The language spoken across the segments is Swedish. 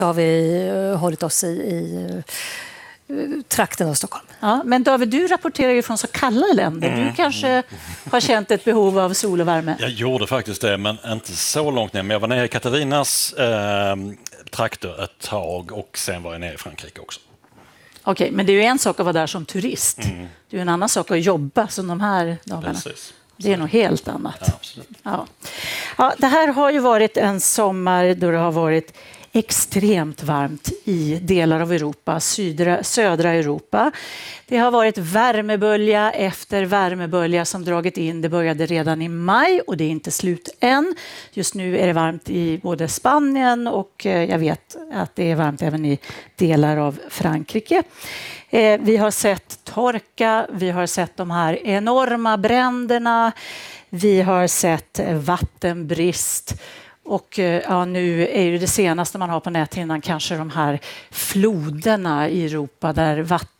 har vi hållit oss i trakten av Stockholm. Ja, men David, du rapporterar ju från så kalla länder. Du kanske har känt ett behov av sol och värme? Jag gjorde faktiskt det, men inte så långt ner. Men jag var nere i Katarinas trakter ett tag och sen var jag nere i Frankrike också. Okej, men det är ju en sak att vara där som turist. Det är en annan sak att jobba som de här dagarna. Precis. Det är något helt annat. Ja, absolut. Ja, det här har ju varit en sommar då det har varit extremt varmt i delar av Europa, södra Europa. Det har varit värmebölja efter värmebölja som dragit in. Det började redan i maj och det är inte slut än. Just nu är det varmt i både Spanien och jag vet att det är varmt även i delar av Frankrike. Vi har sett torka, vi har sett de här enorma bränderna, vi har sett vattenbrist. Och nu är det senaste man har på näthinnan kanske de här floderna i Europa där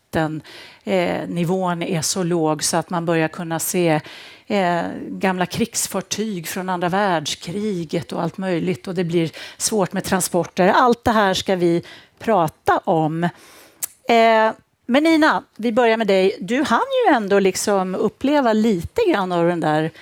vattennivån är så låg så att man börjar kunna se gamla krigsfartyg från andra världskriget och allt möjligt. Och det blir svårt med transporter. Allt det här ska vi prata om. Men Nina, vi börjar med dig. Du hann ju ändå liksom uppleva lite grann av den där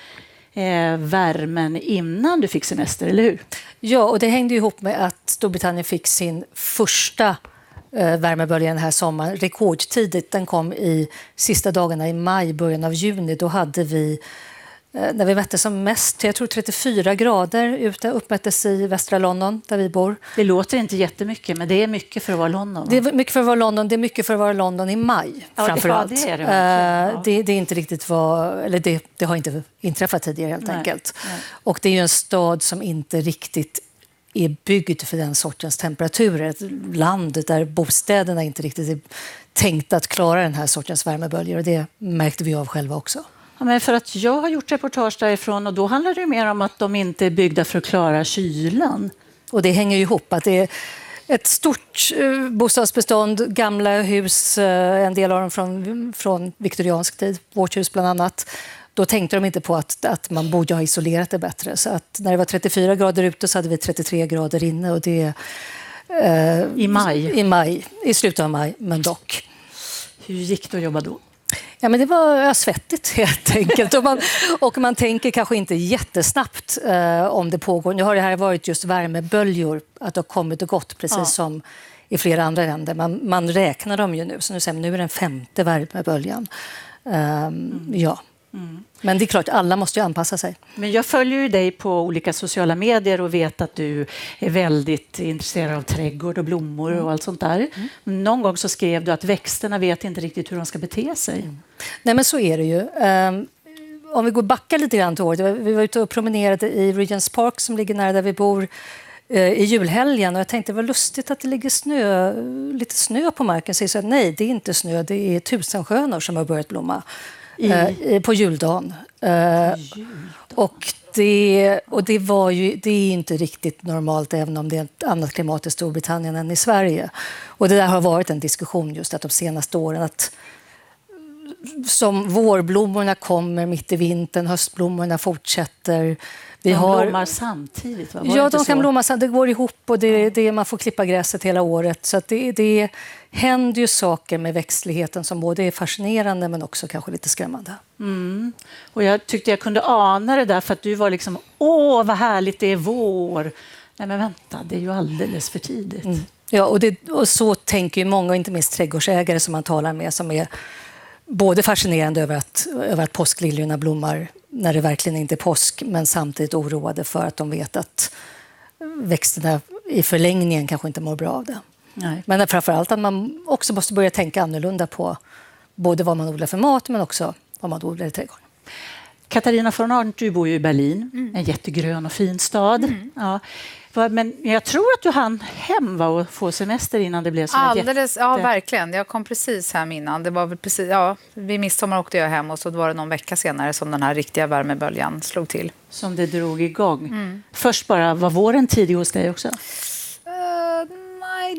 värmen innan du fick semester, eller hur? Ja, och det hängde ihop med att Storbritannien fick sin första värmebölja den här sommaren rekordtidigt. Den kom i sista dagarna i maj, början av juni. Då hade vi, när vi mätte som mest, jag tror 34 grader ute, uppmättes i västra London där vi bor. Det låter inte jättemycket, men det är mycket för att vara London. Det är mycket för att vara London, det är mycket för att vara London i maj framförallt. Det är det. Det är inte riktigt det har inte inträffat tidigare helt enkelt. Nej. Och det är ju en stad som inte riktigt är byggd för den sortens temperaturer. Ett land där bostäderna inte riktigt är tänkta att klara den här sortens värmeböljor, och det märkte vi av själva också. Ja, men för att jag har gjort reportage därifrån och då handlar det mer om att de inte är byggda för att klara kylan. Och det hänger ju ihop att det är ett stort bostadsbestånd, gamla hus, en del av dem från viktoriansk tid, vårt hus bland annat. Då tänkte de inte på att man borde ha isolerat det bättre. Så att när det var 34 grader ute så hade vi 33 grader inne, och det i slutet av maj, men dock. Hur gick det att jobba då? Ja, men det var svettigt helt enkelt. och man tänker kanske inte jättesnabbt om det pågår. Nu har det här varit just värmeböljor, att det har kommit och gått precis som i flera andra länder. Man räknar dem ju nu, så nu är den 5:e värmeböljan. Men det är klart, alla måste ju anpassa sig. Men jag följer ju dig på olika sociala medier och vet att du är väldigt intresserad av trädgård och blommor och allt sånt där. Någon gång så skrev du att växterna vet inte riktigt hur de ska bete sig. Nej, men så är det ju. Om vi går backa lite grann till året. Vi var ute och promenerade i Regents Park som ligger nära där vi bor i julhelgen, och jag tänkte det var lustigt att det ligger lite snö på marken. Så jag sa, nej, det är inte snö, det är tusenskönor som har börjat blomma. På juldagen. Och det är inte riktigt normalt, även om det är ett annat klimat i Storbritannien än i Sverige. Och det där har varit en diskussion just att de senaste åren, att som vårblommorna kommer mitt i vintern, höstblommorna fortsätter. De blommar samtidigt, va? Ja, de kan blomma samtidigt. Det går ihop, och man får klippa gräset hela året. Så att det händer ju saker med växtligheten som både är fascinerande men också kanske lite skrämmande. Och jag tyckte jag kunde ana det där, för att du var liksom, åh vad härligt, det är vår. Nej men vänta, det är ju alldeles för tidigt. Ja, och så tänker ju många, inte minst trädgårdsägare som man talar med, som är både fascinerande över att påskliljorna blommar när det verkligen inte är påsk, men samtidigt oroade för att de vet att växterna i förlängningen kanske inte mår bra av det. Nej. Men framförallt att man också måste börja tänka annorlunda på både vad man odlar för mat, men också vad man odlar i trädgården. Katarina von Arndt, du bor ju i Berlin, en jättegrön och fin stad. Ja. Men jag tror att du hann hem och få semester innan det blev så alldeles, ja, verkligen. Jag kom precis hem innan. Det var väl precis, vid midsommar åkte jag hem, och så var det någon vecka senare som den här riktiga värmeböljan slog till. Som det drog igång. Först bara, var våren tidig hos dig också? Nej,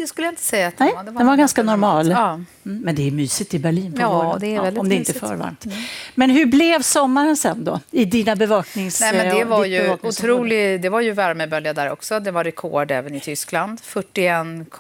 det skulle jag inte säga att Nej, den var ganska normal. Ja. Men det är mysigt i Berlin på Ja, våren. det är väldigt om det inte är mysigt. för varmt. Men hur blev sommaren sen då? I dina bevaknings... Nej, men det var ditt ju bevakningsområde? otroligt. Det var ju värmebölja där också. Det var rekord även i Tyskland. 41